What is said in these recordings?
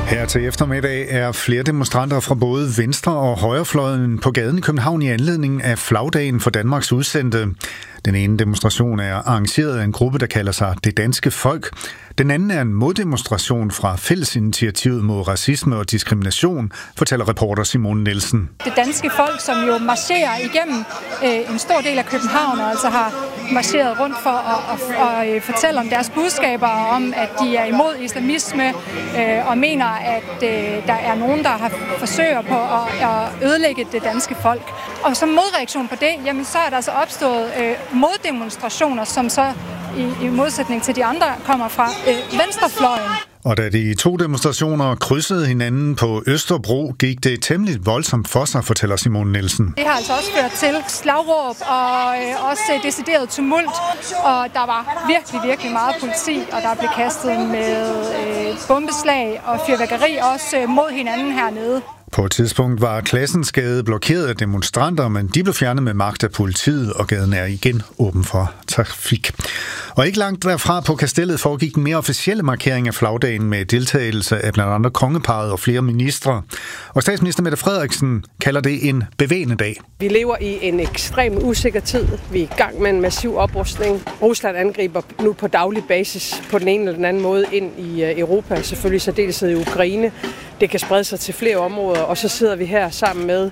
Her til eftermiddag er flere demonstranter fra både venstre- og højrefløjen på gaden i København i anledning af flagdagen for Danmarks udsendte. Den ene demonstration er arrangeret af en gruppe, der kalder sig Det Danske Folk. Den anden er en moddemonstration fra Fællesinitiativet mod racisme og diskrimination, fortæller reporter Simone Nielsen. Det danske folk, som jo marcherer igennem en stor del af København, og altså har marcheret rundt for at fortælle om deres budskaber, om at de er imod islamisme, og mener, at der er nogen, der forsøger på at ødelægge det danske folk. Og som modreaktion på det, jamen, så er der altså opstået moddemonstrationer, som så i modsætning til de andre kommer fra venstrefløjen. Og da de to demonstrationer krydsede hinanden på Østerbro, gik det temmelig voldsomt for sig, fortæller Simone Nielsen. Det har altså også ført til slagråb og også decideret tumult, og der var virkelig meget politi, og der blev kastet med bombeslag og fyrværkeri også mod hinanden hernede. På et tidspunkt var Classensgade blokeret af demonstranter, men de blev fjernet med magt af politiet, og gaden er igen åben for trafik. Og ikke langt derfra på Kastellet foregik en mere officielle markering af flagdagen med deltagelse af blandt andet kongeparret og flere ministre. Og statsminister Mette Frederiksen kalder det en bevægende dag. Vi lever i en ekstrem usikker tid. Vi er i gang med en massiv oprustning. Rusland angriber nu på daglig basis på den ene eller den anden måde ind i Europa, selvfølgelig særdeleshed i Ukraine. Det kan sprede sig til flere områder, og så sidder vi her sammen med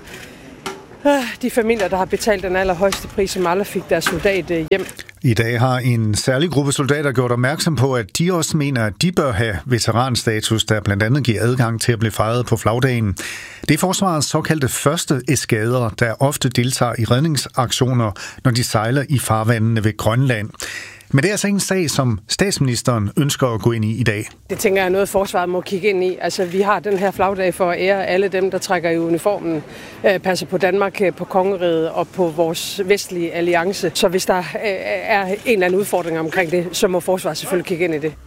de familier, der har betalt den allerhøjeste pris, som aldrig fik deres soldat hjem. I dag har en særlig gruppe soldater gjort opmærksom på, at de også mener, at de bør have veteranstatus, der blandt andet giver adgang til at blive fejret på flagdagen. Det er forsvarets såkaldte første eskader, der ofte deltager i redningsaktioner, når de sejler i farvandene ved Grønland. Men det er altså en sag, som statsministeren ønsker at gå ind i dag. Det tænker jeg er noget, forsvaret må kigge ind i. Altså, vi har den her flagdag for at ære alle dem, der trækker i uniformen, passer på Danmark, på kongeriget og på vores vestlige alliance. Så hvis der er en eller anden udfordring omkring det, så må forsvaret selvfølgelig kigge ind i det.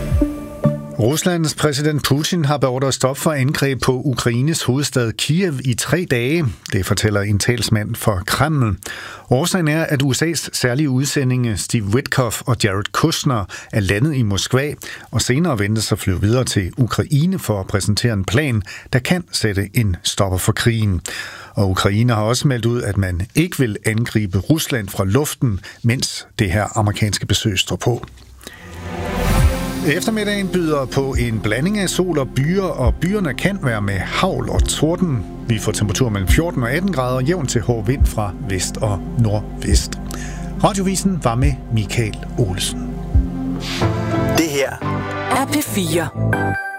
Ruslands præsident Putin har beordret stop for angreb på Ukraines hovedstad Kiev i 3 dage. Det fortæller en talsmand for Kreml. Årsagen er, at USA's særlige udsendinge Steve Witkoff og Jared Kushner er landet i Moskva, og senere ventes at flyve videre til Ukraine for at præsentere en plan, der kan sætte en stopper for krigen. Og Ukraine har også meldt ud, at man ikke vil angribe Rusland fra luften, mens det her amerikanske besøg står på. Eftermiddagen byder på en blanding af sol og byer, og byerne kan være med hagl og torden. Vi får temperatur mellem 14 og 18 grader, jævn til hård vind fra vest og nordvest. Radiovisen var med Michael Olsen. Det her er P4.